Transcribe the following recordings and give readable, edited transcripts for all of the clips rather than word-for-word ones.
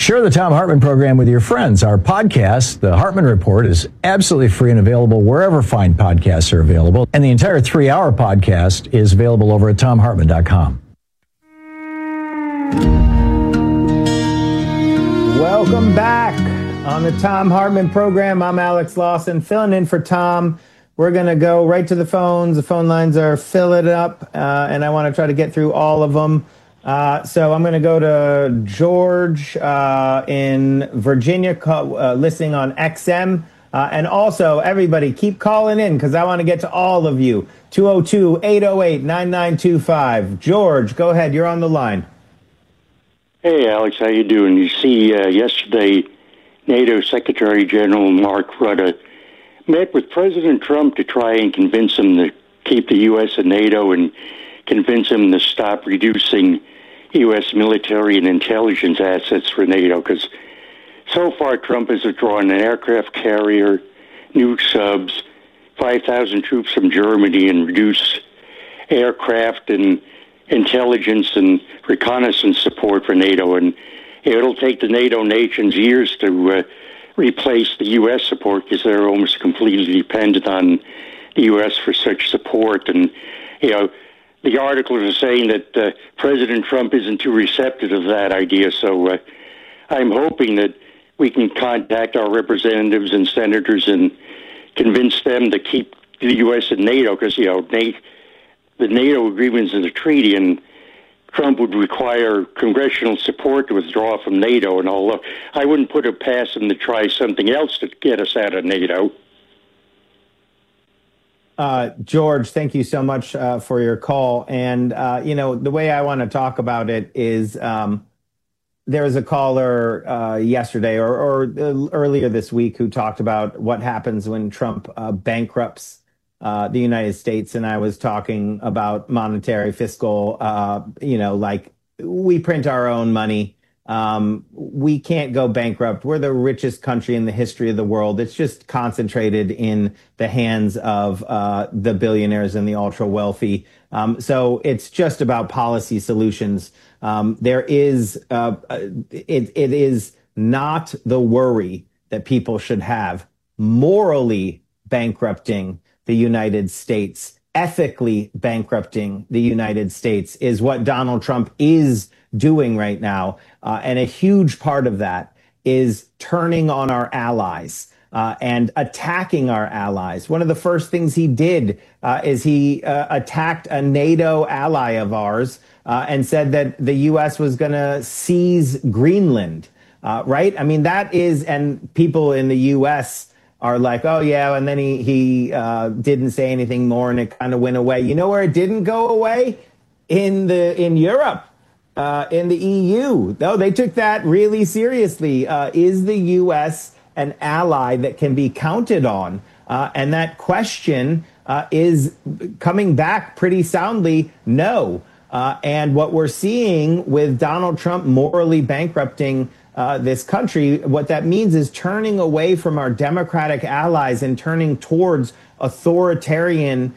Share the Thom Hartmann program with your friends. Our podcast, The Hartmann Report, is absolutely free and available wherever fine podcasts are available. And the entire 3-hour podcast is available over at thomhartmann.com. Welcome back on the Thom Hartmann program. I'm Alex Lawson, filling in for Tom. We're going to go right to the phones. The phone lines are filling up, and I want to try to get through all of them. So I'm going to go to George in Virginia, listening on XM. And also, everybody, keep calling in because I want to get to all of you. 202-808-9925. George, go ahead. You're on the line. Hey, Alex, how you doing? You see, yesterday, NATO Secretary General Mark Rutte met with President Trump to try and convince him to keep the U.S. in NATO and convince him to stop reducing U.S. military and intelligence assets for NATO, because so far Trump has withdrawn an aircraft carrier, new subs, 5,000 troops from Germany, and reduced aircraft and intelligence and reconnaissance support for NATO. And it'll take the NATO nations years to replace the U.S. support because they're almost completely dependent on the U.S. for such support. And, the articles are saying that President Trump isn't too receptive to that idea, so I'm hoping that we can contact our representatives and senators and convince them to keep the U.S. in NATO, because, the NATO agreement is a treaty, and Trump would require congressional support to withdraw from NATO, and although I wouldn't put it past him to try something else to get us out of NATO. George, thank you so much for your call. And, the way I want to talk about it is there was a caller yesterday or earlier this week who talked about what happens when Trump bankrupts the United States. And I was talking about monetary, fiscal, like we print our own money. We can't go bankrupt. We're the richest country in the history of the world. It's just concentrated in the hands of the billionaires and the ultra wealthy. So it's just about policy solutions. It is not the worry that people should have. Morally bankrupting the United States, ethically bankrupting the United States is what Donald Trump is doing right now. And a huge part of that is turning on our allies and attacking our allies. One of the first things he did is he attacked a NATO ally of ours and said that the U.S. was going to seize Greenland, right? I mean, that is, and people in the U.S. are like, oh, yeah, and then he didn't say anything more and it kind of went away. You know where it didn't go away? In Europe. In the EU. No, they took that really seriously. Is the U.S. an ally that can be counted on? And that question is coming back pretty soundly, no. And what we're seeing with Donald Trump morally bankrupting this country, what that means is turning away from our democratic allies and turning towards authoritarian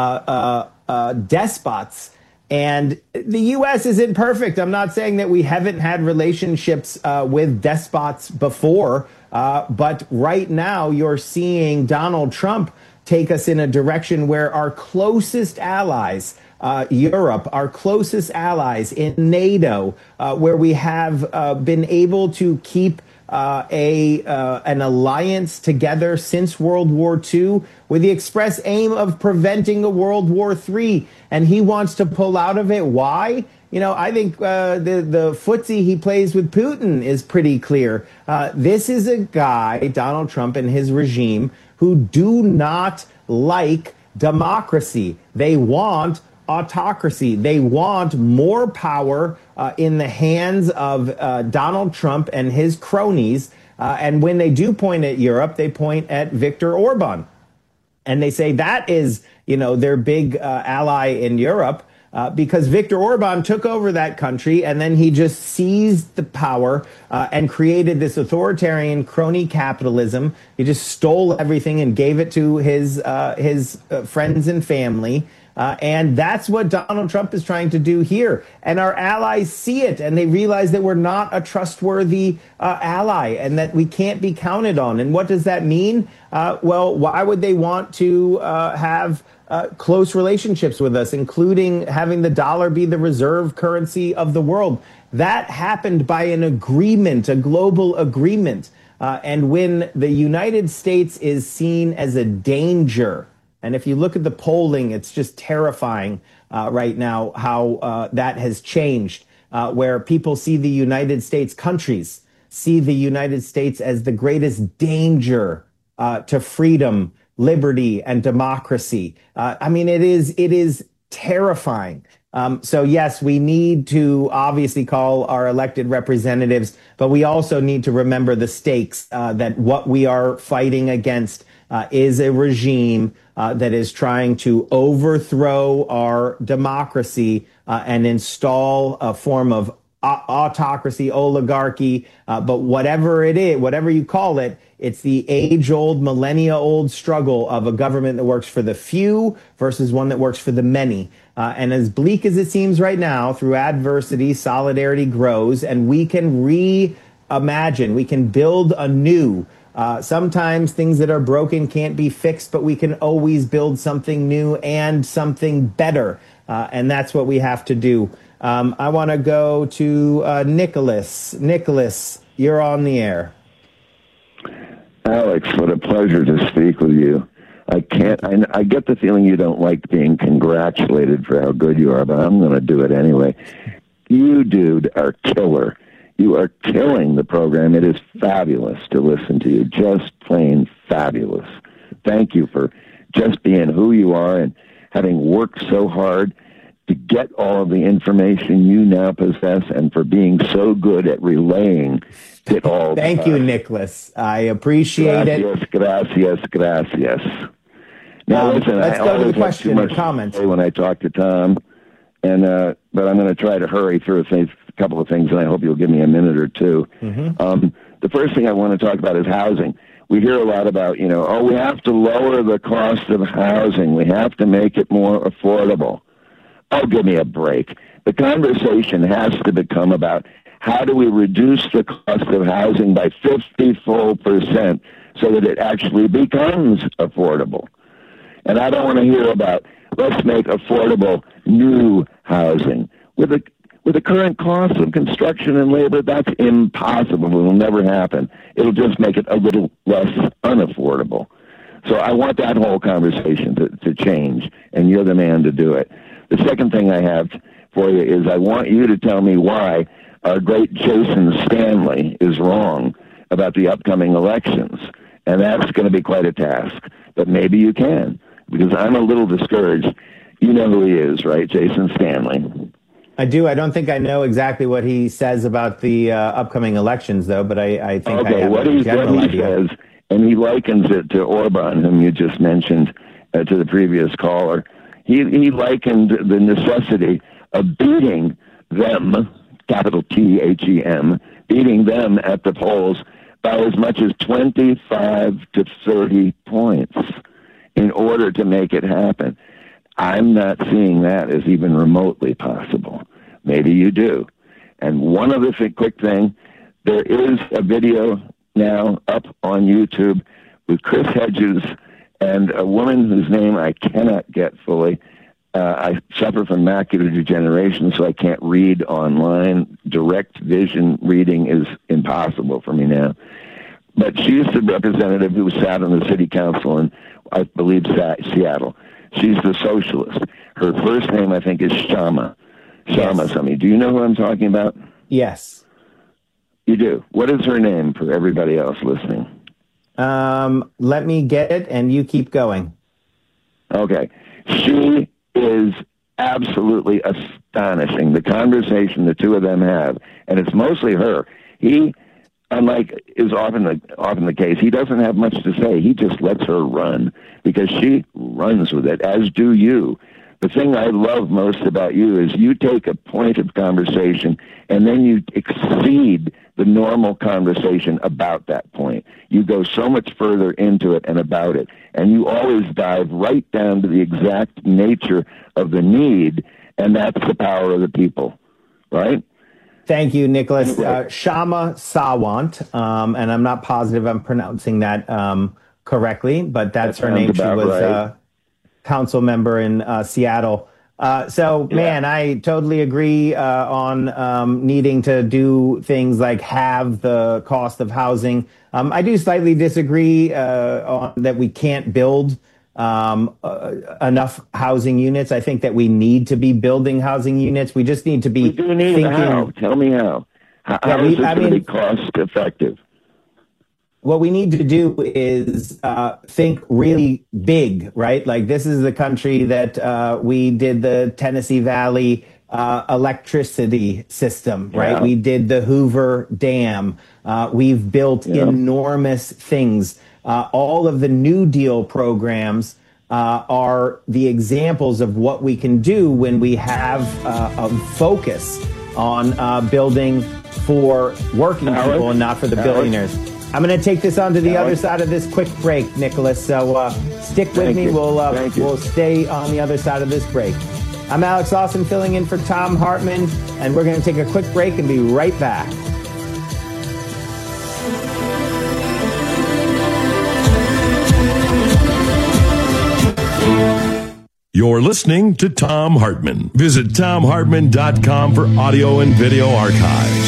despots. And the U.S. isn't perfect. I'm not saying that we haven't had relationships with despots before, but right now you're seeing Donald Trump take us in a direction where our closest allies, Europe, our closest allies in NATO, where we have been able to keep an alliance together since World War II with the express aim of preventing a World War III. And he wants to pull out of it. Why? I think the footsie he plays with Putin is pretty clear. This is a guy, Donald Trump and his regime, who do not like democracy. They want autocracy. They want more power in the hands of Donald Trump and his cronies. And when they do point at Europe, they point at Viktor Orban. And they say that is, their big ally in Europe. Because Viktor Orban took over that country and then he just seized the power and created this authoritarian crony capitalism. He just stole everything and gave it to his friends and family. And that's what Donald Trump is trying to do here. And our allies see it, and they realize that we're not a trustworthy ally and that we can't be counted on. And what does that mean? Well, why would they want to have close relationships with us, including having the dollar be the reserve currency of the world? That happened by an agreement, a global agreement. And when the United States is seen as a danger, and if you look at the polling, it's just terrifying right now how that has changed, where people see the United States, countries see the United States as the greatest danger to freedom, liberty, and democracy. I mean, it is terrifying. So yes, we need to obviously call our elected representatives, but we also need to remember the stakes, that what we are fighting against is a regime that is trying to overthrow our democracy and install a form of autocracy, oligarchy, but whatever it is, whatever you call it, it's the age-old, millennia-old struggle of a government that works for the few versus one that works for the many. And as bleak as it seems right now, through adversity, solidarity grows, and we can reimagine, we can build anew. Sometimes things that are broken can't be fixed, but we can always build something new and something better. And that's what we have to do. I want to go to Nicholas. Nicholas, you're on the air. Alex, what a pleasure to speak with you. I get the feeling you don't like being congratulated for how good you are, but I'm going to do it anyway. You, dude, are killer. You are killing the program. It is fabulous to listen to you. Just plain fabulous. Thank you for just being who you are and having worked so hard to get all of the information you now possess and for being so good at relaying it all. Thank you, Nicholas. I appreciate it. Gracias. Now, listen, let's go to the question or comment. When I talk to Tom, and but I'm going to try to hurry through a couple of things, and I hope you'll give me a minute or two. Mm-hmm. The first thing I want to talk about is housing. We hear a lot about, we have to lower the cost of housing. We have to make it more affordable. Oh, give me a break. The conversation has to become about how do we reduce the cost of housing by 50% so that it actually becomes affordable. And I don't want to hear about let's make affordable new housing. With the current cost of construction and labor, that's impossible. It will never happen. It'll just make it a little less unaffordable. So I want that whole conversation to change, and you're the man to do it. The second thing I have for you is I want you to tell me why our great Jason Stanley is wrong about the upcoming elections. And that's going to be quite a task. But maybe you can, because I'm a little discouraged. You know who he is, right? Jason Stanley. I do. I don't think I know exactly what he says about the upcoming elections, though, but I think I have a general idea. Says, and he likens it to Orban, whom you just mentioned to the previous caller. He likened the necessity of beating them, capital T-H-E-M, beating them at the polls by as much as 25 to 30 points in order to make it happen. I'm not seeing that as even remotely possible. Maybe you do. And one other quick thing, there is a video now up on YouTube with Chris Hedges and a woman whose name I cannot get fully. I suffer from macular degeneration, so I can't read online. Direct vision reading is impossible for me now. But she's the representative who sat on the city council in, I believe, Seattle. She's the socialist. Her first name, I think, is Shama. Shama something. Do you know who I'm talking about? Yes. You do. What is her name for everybody else listening? Let me get it, and you keep going. Okay. She is absolutely astonishing. The conversation the two of them have, and it's mostly her. He, unlike is often the case, he doesn't have much to say. He just lets her run because she runs with it, as do you. The thing I love most about you is you take a point of conversation and then you exceed the normal conversation about that point. You go so much further into it and about it, and you always dive right down to the exact nature of the need, and that's the power of the people, right? Thank you, Nicholas. Kshama Sawant, and I'm not positive I'm pronouncing that correctly, but that's her name. She was a council member in Seattle. Man, I totally agree on needing to do things like halve the cost of housing. I do slightly disagree on that we can't build enough housing units. I think that we need to be building housing units. We just need to be thinking. How? Tell me how. How is this going to be cost effective? What we need to do is think really big, right? Like, this is the country that we did the Tennessee Valley electricity system, right? We did the Hoover Dam. We've built enormous things. All of the New Deal programs are the examples of what we can do when we have a focus on building for working people and not for the billionaires. I'm going to take this on to the other side of this quick break, Nicholas. So stick with me. We'll stay on the other side of this break. I'm Alex Lawson filling in for Thom Hartmann, and we're going to take a quick break and be right back. You're listening to Thom Hartmann. Visit ThomHartmann.com for audio and video archives.